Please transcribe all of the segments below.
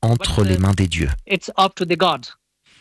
entre les mains des dieux. It's up to the gods.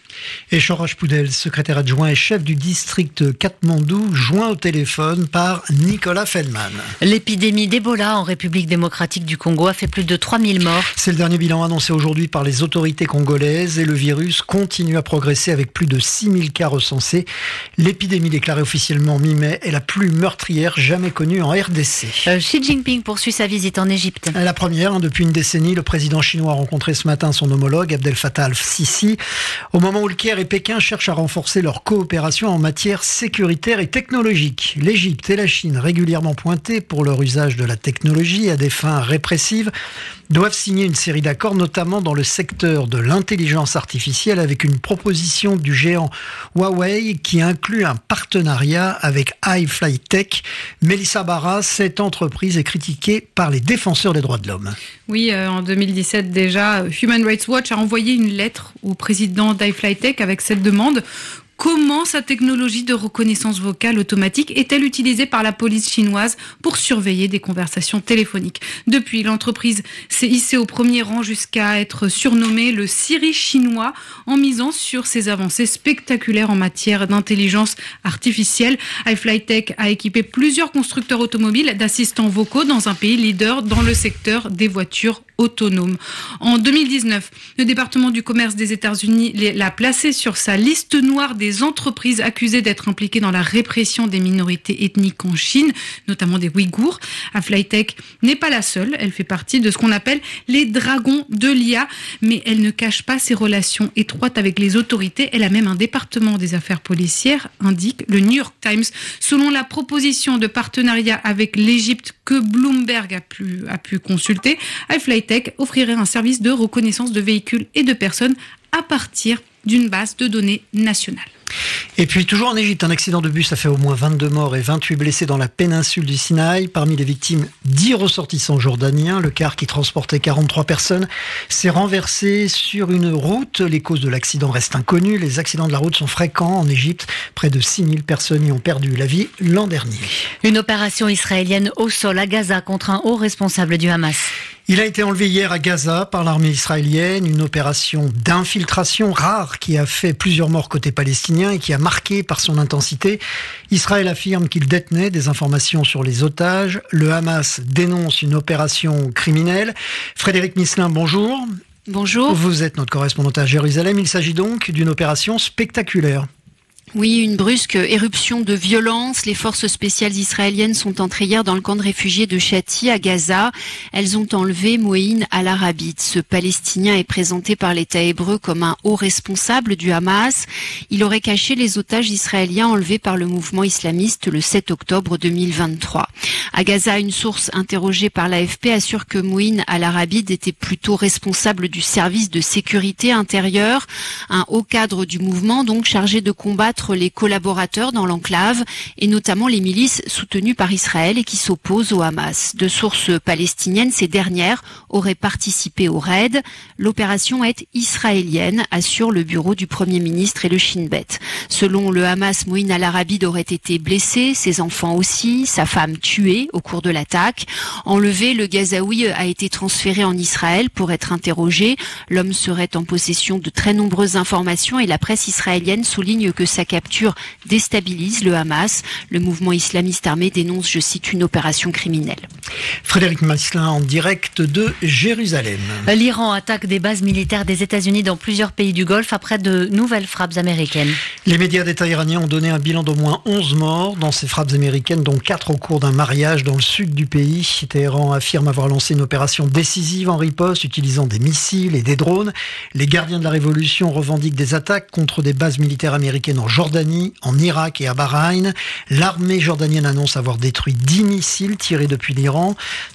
Et Shohraj Poudel, secrétaire adjoint et chef du district Katmandou, joint au téléphone par Nicolas Feldman. L'épidémie d'Ebola en République démocratique du Congo a fait plus de 3000 morts. C'est le dernier bilan annoncé aujourd'hui par les autorités congolaises et le virus continue à progresser avec plus de 6000 cas recensés. L'épidémie déclarée officiellement mi-mai est la plus meurtrière jamais connue en RDC. Xi Jinping poursuit sa visite en Égypte. La première, depuis une décennie, le président chinois a rencontré ce matin son homologue Abdel Fattah al-Sisi. Au moment où le Caire et Pékin cherchent à renforcer leur coopération en matière sécuritaire et technologique. L'Égypte et la Chine, régulièrement pointées pour leur usage de la technologie à des fins répressives, doivent signer une série d'accords, notamment dans le secteur de l'intelligence artificielle, avec une proposition du géant Huawei qui inclut un partenariat avec iFlyTech. Mélissa Barra, cette entreprise est critiquée par les défenseurs des droits de l'homme. Oui, en 2017 déjà, Human Rights Watch a envoyé une lettre au président d'iFlyTech avec cette demande. Comment sa technologie de reconnaissance vocale automatique est-elle utilisée par la police chinoise pour surveiller des conversations téléphoniques ? Depuis, l'entreprise s'est hissée au premier rang jusqu'à être surnommée le Siri chinois en misant sur ses avancées spectaculaires en matière d'intelligence artificielle. iFlyTech a équipé plusieurs constructeurs automobiles d'assistants vocaux dans un pays leader dans le secteur des voitures autonomes. En 2019, le département du commerce des États-Unis l'a placé sur sa liste noire des entreprises accusées d'être impliquées dans la répression des minorités ethniques en Chine, notamment des Ouïghours. iFlyTech n'est pas la seule, elle fait partie de ce qu'on appelle les dragons de l'IA, mais elle ne cache pas ses relations étroites avec les autorités. Elle a même un département des affaires policières, indique le New York Times. Selon la proposition de partenariat avec l'Égypte que Bloomberg a pu consulter, iFlyTech offrirait un service de reconnaissance de véhicules et de personnes à partir d'une base de données nationale. Et puis toujours en Égypte, un accident de bus a fait au moins 22 morts et 28 blessés dans la péninsule du Sinaï. Parmi les victimes, 10 ressortissants jordaniens. Le car qui transportait 43 personnes s'est renversé sur une route. Les causes de l'accident restent inconnues. Les accidents de la route sont fréquents en Égypte. Près de 6000 personnes y ont perdu la vie l'an dernier. Une opération israélienne au sol à Gaza contre un haut responsable du Hamas. Il a été enlevé hier à Gaza par l'armée israélienne, une opération d'infiltration rare qui a fait plusieurs morts côté palestinien et qui a marqué par son intensité. Israël affirme qu'il détenait des informations sur les otages. Le Hamas dénonce une opération criminelle. Frédéric Misselin, bonjour. Bonjour. Vous êtes notre correspondante à Jérusalem. Il s'agit donc d'une opération spectaculaire. Oui, une brusque éruption de violence. Les forces spéciales israéliennes sont entrées hier dans le camp de réfugiés de Shati à Gaza. Elles ont enlevé Mouin al-Arabit. Ce Palestinien est présenté par l'État hébreu comme un haut responsable du Hamas. Il aurait caché les otages israéliens enlevés par le mouvement islamiste le 7 octobre 2023. À Gaza, une source interrogée par l'AFP assure que Mouin al-Arabit était plutôt responsable du service de sécurité intérieure, un haut cadre du mouvement donc chargé de combattre les collaborateurs dans l'enclave et notamment les milices soutenues par Israël et qui s'opposent au Hamas. De sources palestiniennes, ces dernières auraient participé au raid. L'opération est israélienne, assure le bureau du Premier ministre et le Shin Bet. Selon le Hamas, Mouin al-Arabid aurait été blessé, ses enfants aussi, sa femme tuée au cours de l'attaque. Enlevé, le Gazaoui a été transféré en Israël pour être interrogé. L'homme serait en possession de très nombreuses informations et la presse israélienne souligne que sa capture déstabilise le Hamas. Le mouvement islamiste armé dénonce, je cite, une opération criminelle. Frédéric Masselin en direct de Jérusalem. L'Iran attaque des bases militaires des États-Unis dans plusieurs pays du Golfe après de nouvelles frappes américaines. Les médias d'État iraniens ont donné un bilan d'au moins 11 morts dans ces frappes américaines, dont 4 au cours d'un mariage dans le sud du pays. Téhéran affirme avoir lancé une opération décisive en riposte, utilisant des missiles et des drones. Les gardiens de la révolution revendiquent des attaques contre des bases militaires américaines en Jordanie, en Irak et à Bahreïn. L'armée jordanienne annonce avoir détruit 10 missiles tirés depuis l'Iran.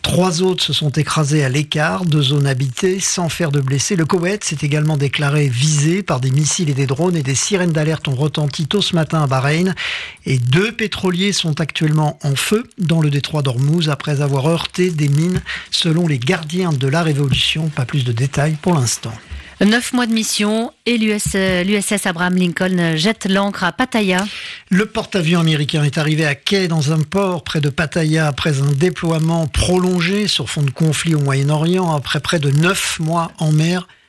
3 autres se sont écrasés à l'écart de zones habitées sans faire de blessés. Le Koweït s'est également déclaré visé par des missiles et des drones et des sirènes d'alerte ont retenti tôt ce matin à Bahreïn. Et 2 pétroliers sont actuellement en feu dans le détroit d'Ormuz après avoir heurté des mines selon les gardiens de la révolution. Pas plus de détails pour l'instant. 9 mois de mission et l'USS Abraham Lincoln jette l'ancre à Pattaya. Le porte-avions américain est arrivé à quai dans un port près de Pattaya après un déploiement prolongé sur fond de conflit au Moyen-Orient, après près de 9 mois en mer.